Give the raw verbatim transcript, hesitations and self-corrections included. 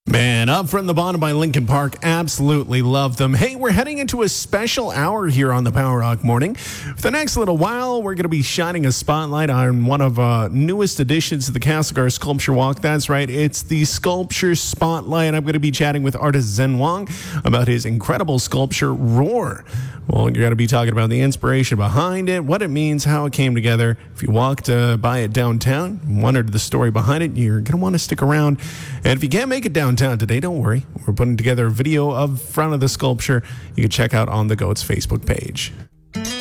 Man, Up from the Bottom by Linkin Park. Absolutely love them. Hey, we're heading into a special hour here on the Power Rock Morning. For the next little while, we're going to be shining a spotlight on one of uh, newest additions to the Castlegar Sculpture Walk. That's right, it's the Sculpture Spotlight. I'm going to be chatting with artist Zen Wong about his incredible sculpture, Roar. Well, you're going to be talking about the inspiration behind it, what it means, how it came together. If you walked uh, by it downtown, wondered the story behind it, you're going to want to stick around. And if you can't make it downtown today, don't worry. We're putting together a video of front of the sculpture you can check out on the GOAT's Facebook page.